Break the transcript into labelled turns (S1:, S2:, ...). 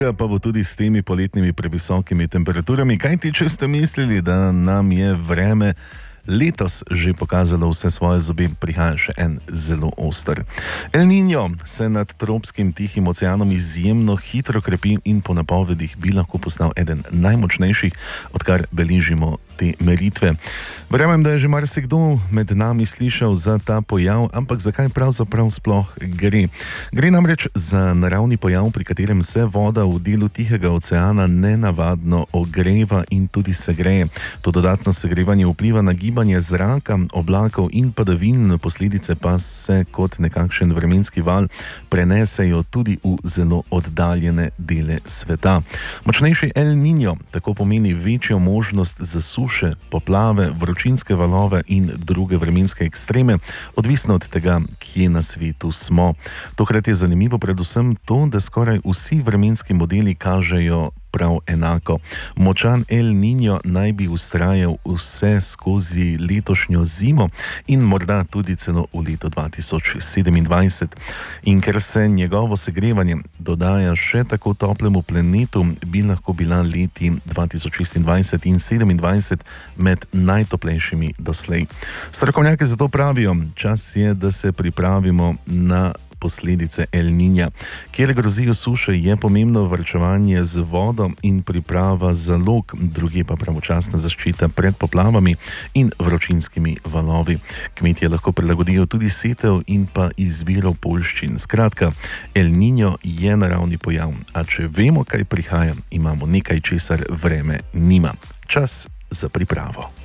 S1: Pa bo tudi s temi poletnimi previsokimi temperaturami. Kaj ti, če ste mislili, da nam je vreme letos že pokazalo vse svoje zobe, prihaja še en zelo oster. El Niño se nad tropskim Tihim oceanom izjemno hitro krepi in po napovedih bi lahko postal eden najmočnejših, odkar beležimo te meritve. Verjamem, da je že marsikdo med nami slišal za ta pojav, ampak zakaj pravzaprav sploh gre? Gre namreč za naravni pojav, pri katerem se voda v delu Tihega oceana nenavadno ogreva in tudi segreje. To dodatno segrevanje vpliva na gibanje zraka, oblakov in padavin, posledice pa se kot nekakšen vremenski val prenesejo tudi v zelo oddaljene dele sveta. Močnejši El Niño tako pomeni večjo možnost za suše, poplave, vročinske valove in druge vremenske ekstreme, odvisno od tega, kje na svetu smo. Tokrat je zanimivo predvsem to, da skoraj vsi vremenski modeli kažejo prav enako. Močan El Niño naj bi vztrajal vse skozi letošnjo zimo in morda tudi celo v leto 2027. In ker se njegovo segrevanje dodaja še tako toplemu planetu, bi lahko bila leti 2026 in 2027 med najtoplejšimi doslej. Strokovnjaki zato pravijo, čas je, da se pripravimo na posledice El Niña. Kjer grozijo suše, je pomembno varčevanje z vodo in priprava zalog, druge pa pravočasna zaščita pred poplavami in vročinskimi valovi. Kmetje lahko prilagodijo tudi setev in pa izbiro poljščin. Skratka, El Niño je naravni pojav, a če vemo, kaj prihaja, imamo nekaj, česar vreme nima. Čas za pripravo.